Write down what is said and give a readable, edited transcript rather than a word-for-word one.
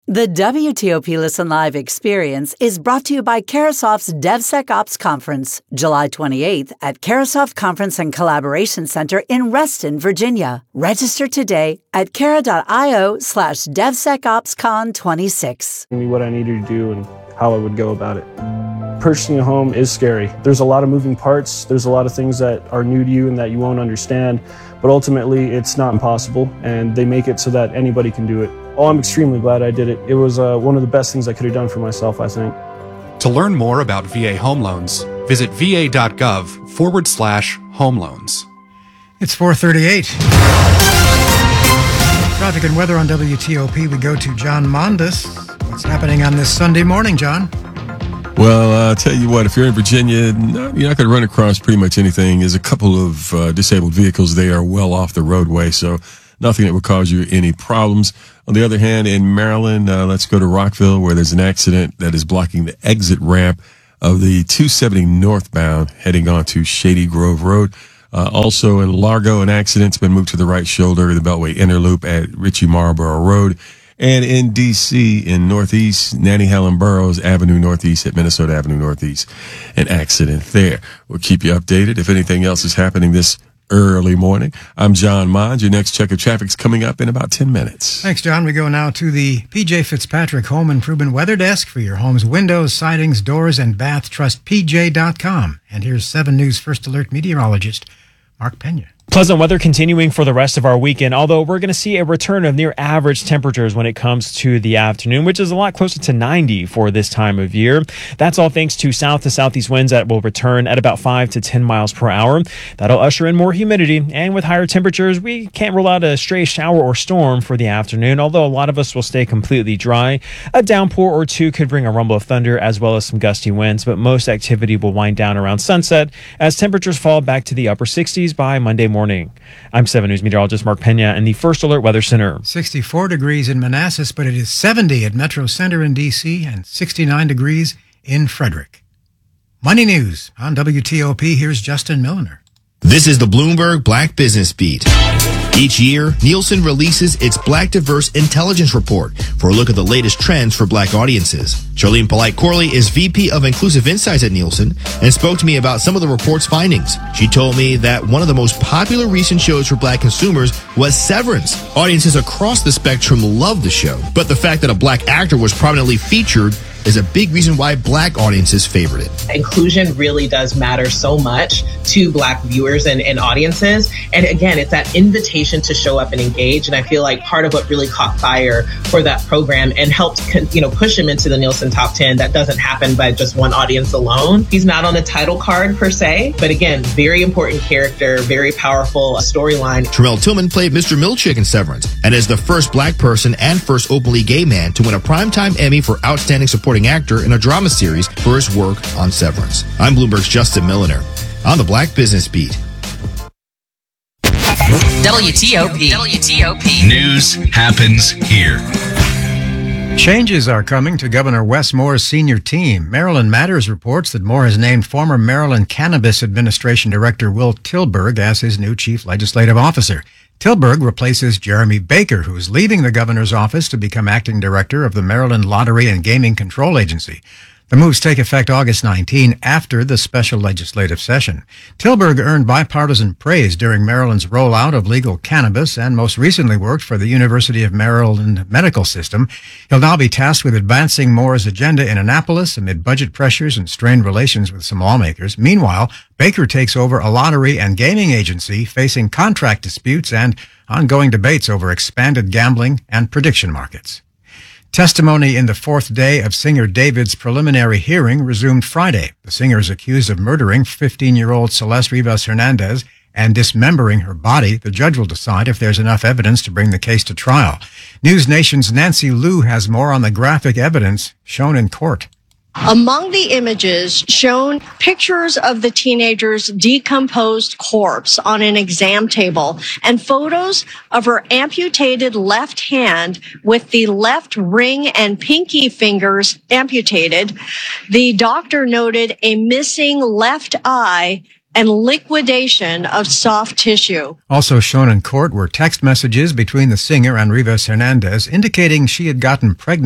The WTOP Listen Live experience is brought to you by Carasoft's DevSecOps Conference, July 28th at Carasoft Conference and Collaboration Center in Reston, Virginia. Register today at cara.io/DevSecOpsCon26. What I needed to do and how I would go about it. Purchasing a home is scary. There's a lot of moving parts. There's a lot of things that are new to you and that you won't understand. But ultimately, it's not impossible, and they make it so that anybody can do it. Oh, I'm extremely glad I did it. It was one of the best things I could have done for myself, I think. To learn more about VA home loans, visit va.gov/home loans. It's 4:38. Traffic and weather on WTOP. We go to John Mondes. What's happening on this Sunday morning, John? Well, I'll tell you what, if you're in Virginia, you're not going to run across pretty much anything. There's a couple of disabled vehicles. They are well off the roadway, so nothing that would cause you any problems. On the other hand, in Maryland, let's go to Rockville, where there's an accident that is blocking the exit ramp of the 270 northbound heading onto Shady Grove Road. Also in Largo, an accident's been moved to the right shoulder of the Beltway Interloop at Ritchie Marlborough Road. And in D.C., in Northeast, Nanny Helen Burroughs Avenue Northeast at Minnesota Avenue Northeast, an accident there. We'll keep you updated if anything else is happening this early morning. I'm John Mond. Your next check of traffic's coming up in about 10 minutes. Thanks, John. We go now to the P.J. Fitzpatrick Home Improvement Weather Desk for your home's windows, sidings, doors, and bath. Trust PJ.com. And here's 7 News First Alert meteorologist Mark Pena. Pleasant weather continuing for the rest of our weekend, although we're going to see a return of near average temperatures when it comes to the afternoon, which is a lot closer to 90 for this time of year. That's all thanks to south to southeast winds that will return at about 5 to 10 miles per hour. That'll usher in more humidity, and with higher temperatures, we can't rule out a stray shower or storm for the afternoon, although a lot of us will stay completely dry. A downpour or two could bring a rumble of thunder as well as some gusty winds, but most activity will wind down around sunset as temperatures fall back to the upper 60s by Monday morning. I'm 7 News meteorologist Mark Pena in the First Alert Weather Center. 64 degrees in Manassas, but it is 70 at Metro Center in D.C. and 69 degrees in Frederick. Money News on WTOP. Here's Justin Milliner. This is the Bloomberg Black Business Beat. Each year, Nielsen releases its Black Diverse Intelligence Report for a look at the latest trends for Black audiences. Charlene Polite-Corley is VP of Inclusive Insights at Nielsen and spoke to me about some of the report's findings. She told me that one of the most popular recent shows for Black consumers was Severance. Audiences across the spectrum loved the show, but the fact that a Black actor was prominently featured is a big reason why Black audiences favored it. Inclusion really does matter so much to Black viewers and audiences. And again, it's that invitation to show up and engage. And I feel like part of what really caught fire for that program and helped, push him into the Nielsen Top 10, that doesn't happen by just one audience alone. He's not on the title card per se, but again, very important character, very powerful storyline. Terrell Tillman played Mr. Milchick in Severance and is the first Black person and first openly gay man to win a Primetime Emmy for Outstanding Supporting Actor in a drama series for his work on Severance. I'm Bloomberg's Justin Milliner on the Black Business Beat. WTOP. News happens here. Changes are coming to Governor Wes Moore's senior team. Maryland Matters reports that Moore has named former Maryland Cannabis Administration Director Will Tilburg as his new chief legislative officer. Tilburg replaces Jeremy Baker, who is leaving the governor's office to become acting director of the Maryland Lottery and Gaming Control Agency. The moves take effect August 19 after the special legislative session. Tilburg earned bipartisan praise during Maryland's rollout of legal cannabis and most recently worked for the University of Maryland Medical System. He'll now be tasked with advancing Moore's agenda in Annapolis amid budget pressures and strained relations with some lawmakers. Meanwhile, Baker takes over a lottery and gaming agency facing contract disputes and ongoing debates over expanded gambling and prediction markets. Testimony in the fourth day of singer David's preliminary hearing resumed Friday. The singer is accused of murdering 15-year-old Celeste Rivas Hernandez and dismembering her body. The judge will decide if there's enough evidence to bring the case to trial. News Nation's Nancy Liu has more on the graphic evidence shown in court. Among the images shown, pictures of the teenager's decomposed corpse on an exam table and photos of her amputated left hand with the left ring and pinky fingers amputated. The doctor noted a missing left eye and liquidation of soft tissue. Also shown in court were text messages between the singer and Rivas Hernandez indicating she had gotten pregnant